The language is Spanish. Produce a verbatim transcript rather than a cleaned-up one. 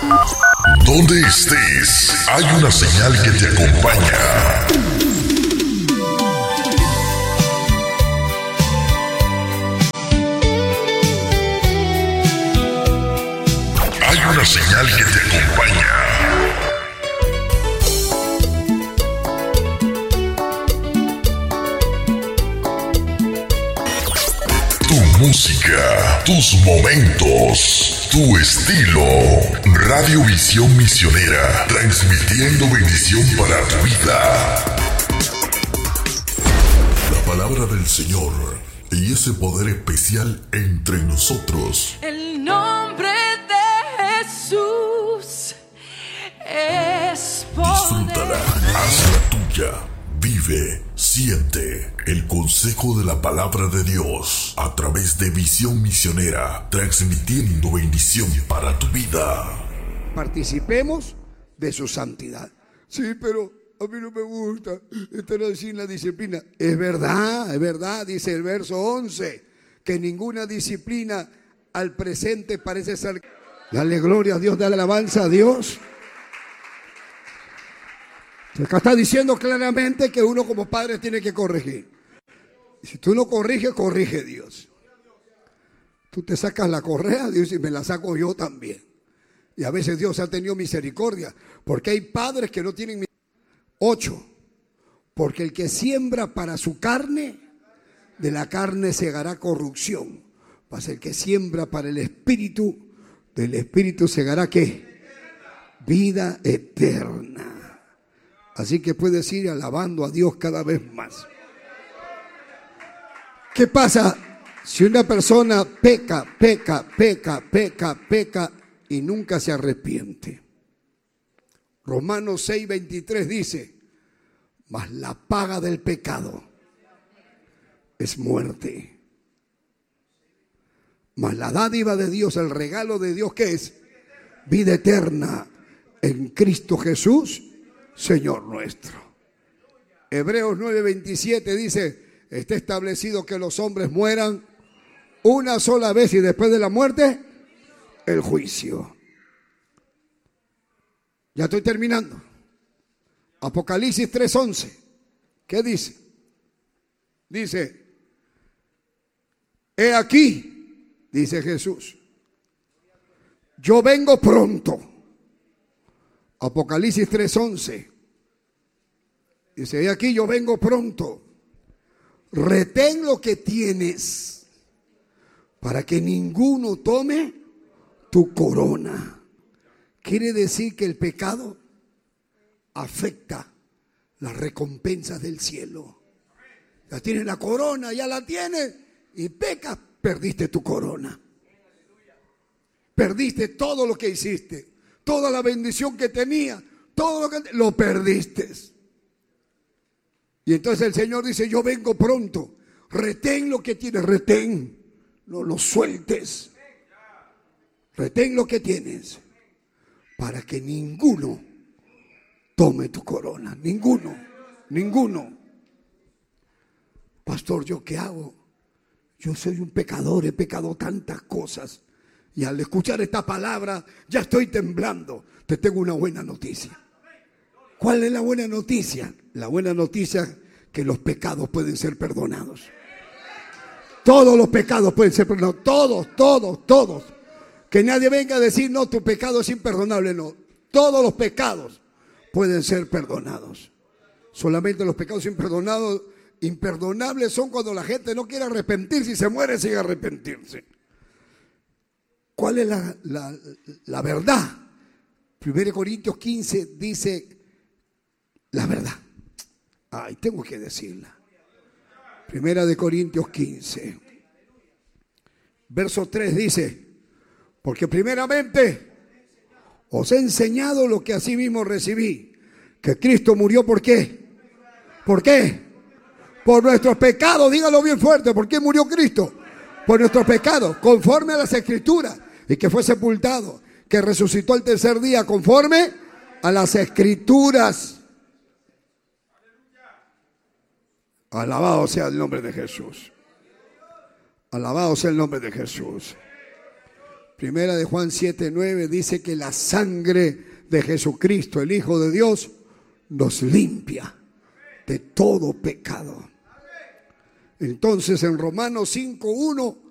Donde estés, hay una señal que te acompaña. Hay una señal que te acompaña. Tu música, tus momentos, tu estilo. Radio Visión Misionera, transmitiendo bendición para tu vida. La palabra del Señor y ese poder especial entre nosotros. El nombre de Jesús es poder. Disfrútala, hazla tuya, vive, siente el consejo de la palabra de Dios a través de Visión Misionera, transmitiendo bendición para tu vida. Participemos de su santidad. Sí, pero a mí no me gusta estar así en la disciplina. Es verdad, es verdad, dice el verso once, que ninguna disciplina al presente parece ser. Dale gloria a Dios, dale alabanza a Dios. Acá está diciendo claramente que uno como padre tiene que corregir. Si tú no corriges, corrige Dios. Tú te sacas la correa, Dios, y me la saco yo también. Y a veces Dios ha tenido misericordia, porque hay padres que no tienen misericordia. Ocho, porque el que siembra para su carne, de la carne segará corrupción. Mas el que siembra para el espíritu, del espíritu segará ¿qué? Vida eterna. Así que puedes ir alabando a Dios cada vez más. ¿Qué pasa si una persona peca, peca, peca, peca, peca y nunca se arrepiente? Romanos seis veintitrés dice: mas la paga del pecado es muerte. Mas la dádiva de Dios, el regalo de Dios, ¿qué es? Vida eterna en Cristo Jesús, Señor nuestro. Hebreos nueve veintisiete dice: está establecido que los hombres mueran una sola vez y después de la muerte, el juicio. Ya estoy terminando. Apocalipsis tres once. ¿Qué dice? Dice: he aquí, dice Jesús, yo vengo pronto. Apocalipsis tres once. Dice: he aquí, yo vengo pronto. Retén lo que tienes para que ninguno tome tu corona. Quiere decir que el pecado afecta las recompensas del cielo. Ya tienes la corona, ya la tienes, y pecas, perdiste tu corona. Perdiste todo lo que hiciste, toda la bendición que tenía, todo lo que lo perdiste. Y entonces el Señor dice: yo vengo pronto. Retén lo que tienes, retén, no lo sueltes. Retén lo que tienes para que ninguno tome tu corona. Ninguno, ninguno. Pastor, ¿yo qué hago? Yo soy un pecador, he pecado tantas cosas. Y al escuchar esta palabra ya estoy temblando. Te tengo una buena noticia. ¿Cuál es la buena noticia? La buena noticia es que los pecados pueden ser perdonados. Todos los pecados pueden ser perdonados. Todos, todos, todos. Que nadie venga a decir: no, tu pecado es imperdonable. No, todos los pecados pueden ser perdonados. Solamente los pecados imperdonados, imperdonables son cuando la gente no quiere arrepentirse y se muere sin arrepentirse. ¿Cuál es la, la, la verdad? primero Corintios quince dice la verdad. Ay, tengo que decirla. Primera de Corintios quince. Verso tres dice: porque primeramente os he enseñado lo que asimismo recibí, que Cristo murió. ¿Por qué? ¿Por qué? Por nuestros pecados. Dígalo bien fuerte. ¿Por qué murió Cristo? Por nuestros pecados, conforme a las Escrituras, y que fue sepultado, que resucitó el tercer día, conforme a las Escrituras. Alabado sea el nombre de Jesús. Alabado sea el nombre de Jesús. Primera de Juan siete nueve dice que la sangre de Jesucristo, el Hijo de Dios, nos limpia de todo pecado. Entonces en Romanos cinco uno